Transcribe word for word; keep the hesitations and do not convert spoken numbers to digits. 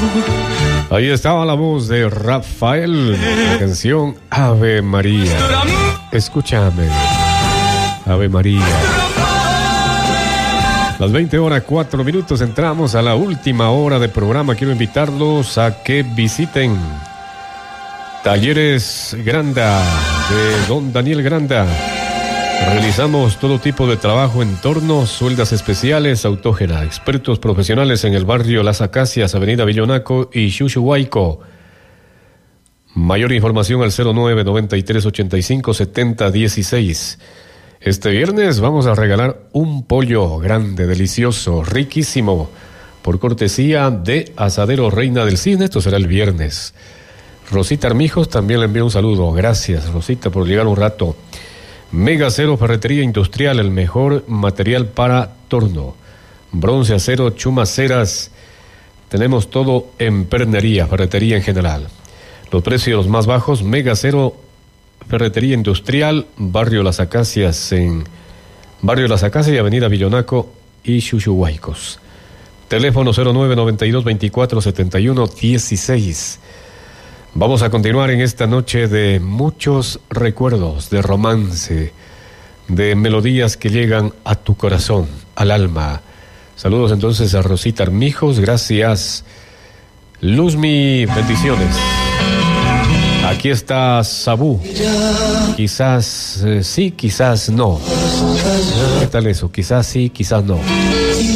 Ahí estaba la voz de Rafael, la canción Ave María. Escúchame, Ave María. Las veinte horas cuatro minutos, entramos a la última hora de programa. Quiero invitarlos a que visiten Talleres Granda de don Daniel Granda. Realizamos todo tipo de trabajo en torno, sueldas especiales, autógena, expertos profesionales en el barrio Las Acacias, Avenida Villonaco y Xuxuhuayco. Mayor información al cero nueve, noventa y tres, ochenta y cinco, setenta, dieciséis. Este viernes vamos a regalar un pollo grande, delicioso, riquísimo, por cortesía de Asadero Reina del Cisne. Esto será el viernes. Rosita Armijos también le envío un saludo. Gracias, Rosita, por llegar un rato. Mega Acero Ferretería Industrial, el mejor material para torno. Bronce, acero, chumaceras. Tenemos todo en pernería, ferretería en general. Los precios más bajos, Mega Acero Ferretería Industrial, Barrio Las Acacias, en Barrio Las Acacias y Avenida Villonaco y Xuxuhuaicos. Teléfono cero nueve, noventa y dos, veinticuatro, setenta y uno, dieciséis. Vamos a continuar en esta noche de muchos recuerdos, de romance, de melodías que llegan a tu corazón, al alma. Saludos entonces a Rosita Armijos, gracias. Luzmi, bendiciones. Aquí está Sabú. Quizás eh, sí, quizás no. ¿Qué tal eso? Quizás sí, quizás no.